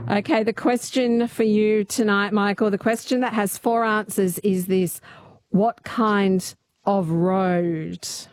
Okay, the question for you tonight, Michael, the question that has 4 answers is this: what kind of road?